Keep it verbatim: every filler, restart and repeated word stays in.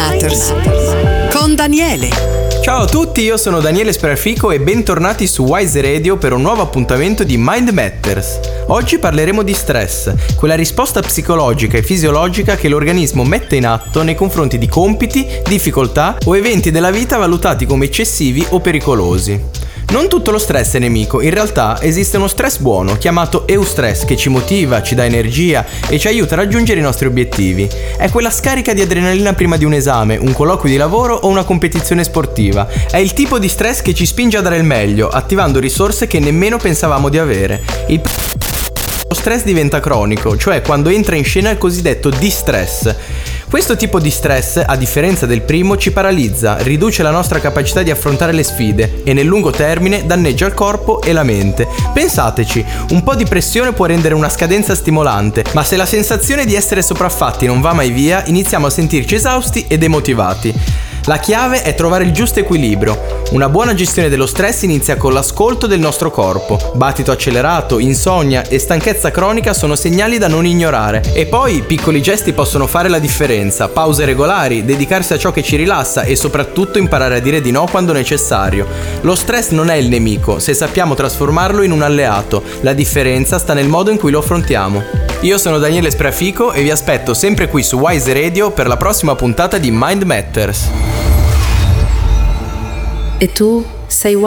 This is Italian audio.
Matters con Daniele. Ciao a tutti, io sono Daniele Spreafico e bentornati su Wise Radio per un nuovo appuntamento di Mind Matters. Oggi parleremo di stress, quella risposta psicologica e fisiologica che l'organismo mette in atto nei confronti di compiti, difficoltà o eventi della vita valutati come eccessivi o pericolosi. Non tutto lo stress è nemico, in realtà esiste uno stress buono, chiamato eustress, che ci motiva, ci dà energia e ci aiuta a raggiungere i nostri obiettivi. È quella scarica di adrenalina prima di un esame, un colloquio di lavoro o una competizione sportiva. È il tipo di stress che ci spinge a dare il meglio, attivando risorse che nemmeno pensavamo di avere. Il Lo stress diventa cronico, cioè quando entra in scena il cosiddetto distress. Questo tipo di stress, a differenza del primo, ci paralizza, riduce la nostra capacità di affrontare le sfide e nel lungo termine danneggia il corpo e la mente. Pensateci, un po' di pressione può rendere una scadenza stimolante, ma se la sensazione di essere sopraffatti non va mai via, iniziamo a sentirci esausti e demotivati. La chiave è trovare il giusto equilibrio. Una buona gestione dello stress inizia con l'ascolto del nostro corpo. Battito accelerato, insonnia e stanchezza cronica sono segnali da non ignorare. E poi piccoli gesti possono fare la differenza. Pause regolari, dedicarsi a ciò che ci rilassa e soprattutto imparare a dire di no quando necessario. Lo stress non è il nemico, se sappiamo trasformarlo in un alleato. La differenza sta nel modo in cui lo affrontiamo. Io sono Daniele Spreafico e vi aspetto sempre qui su Wise Radio per la prossima puntata di Mind Matters. E tu sei